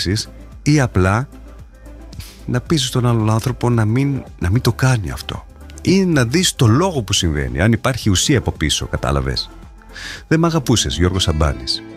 αποδείξεις, ή απλά να πείσεις τον άλλον άνθρωπο να μην το κάνει αυτό, ή να δεις το λόγο που συμβαίνει, αν υπάρχει ουσία από πίσω, κατάλαβες. Δεν μ' αγαπούσες, Γιώργος Σαμπάνης.